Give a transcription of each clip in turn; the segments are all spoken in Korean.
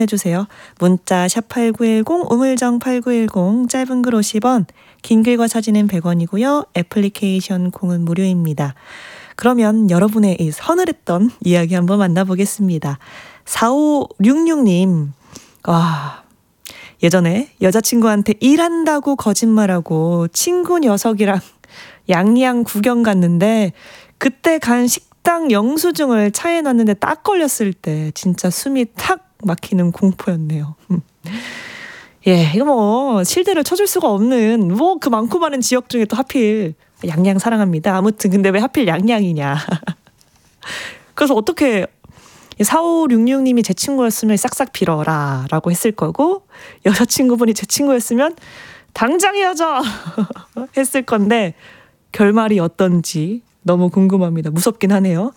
해주세요. 문자 샵8910 우물정 8910 짧은 글 50원 긴 글과 사진은 100원이고요. 애플리케이션 콩은 무료입니다. 그러면 여러분의 이 서늘했던 이야기 한번 만나보겠습니다. 4566님 예전에 여자친구한테 일한다고 거짓말하고 친구 녀석이랑 양양 구경 갔는데 그때 간 식당 영수증을 차에 놨는데 딱 걸렸을 때 진짜 숨이 탁 막히는 공포였네요. 이거 뭐 실드를 쳐줄 수가 없는 그 많고 많은 지역 중에 또 하필 양양 사랑합니다. 아무튼 근데 왜 하필 양양이냐. 그래서 어떻게 4566님이 제 친구였으면 싹싹 빌어라 라고 했을 거고 여자친구분이 제 친구였으면 당장 헤어져 했을 건데 결말이 어떤지 너무 궁금합니다. 무섭긴 하네요.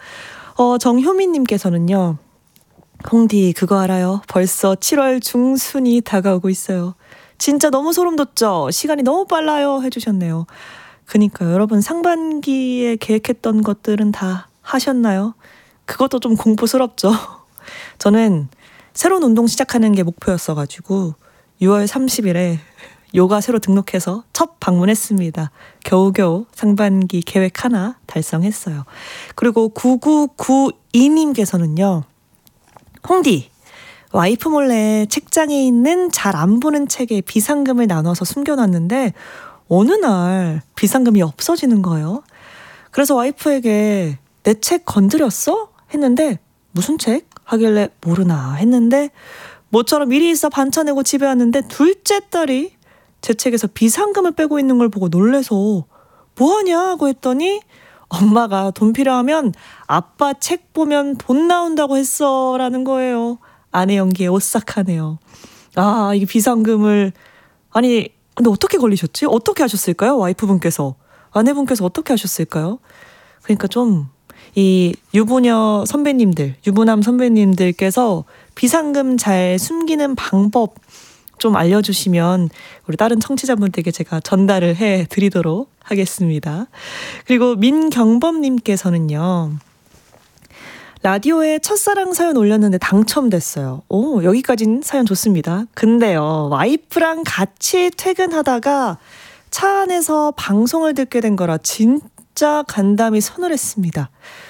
정효민님께서는요. 홍디 그거 알아요? 벌써 7월 중순이 다가오고 있어요. 진짜 너무 소름 돋죠? 시간이 너무 빨라요 해주셨네요. 그러니까요. 여러분 상반기에 계획했던 것들은 다 하셨나요? 그것도 좀 공포스럽죠. 저는 새로운 운동 시작하는 게 목표였어가지고 6월 30일에 요가 새로 등록해서 첫 방문했습니다. 겨우겨우 상반기 계획 하나 달성했어요. 그리고 9992님께서는요. 홍디, 와이프 몰래 책장에 있는 잘 안 보는 책에 비상금을 나눠서 숨겨놨는데 어느 날 비상금이 없어지는 거예요. 그래서 와이프에게 내 책 건드렸어? 했는데 무슨 책? 하길래 모르나 했는데 모처럼 일이 있어 반차 내고 집에 왔는데 둘째 딸이 제 책에서 비상금을 빼고 있는 걸 보고 놀래서 뭐하냐고 했더니 엄마가 돈 필요하면 아빠 책 보면 돈 나온다고 했어 라는 거예요. 아내 연기에 오싹하네요. 이게 비상금을 근데 어떻게 걸리셨지? 어떻게 하셨을까요? 와이프분께서 아내분께서 어떻게 하셨을까요? 그러니까 좀 이 유부녀 선배님들 유부남 선배님들께서 비상금 잘 숨기는 방법 좀 알려주시면 우리 다른 청취자분들에게 제가 전달을 해드리도록 하겠습니다. 그리고 민경범님께서는요. 라디오에 첫사랑 사연 올렸는데 당첨됐어요. 여기까지는 사연 좋습니다. 근데요. 와이프랑 같이 퇴근하다가 차 안에서 방송을 듣게 된 거라 진짜 간담이 서늘했습니다.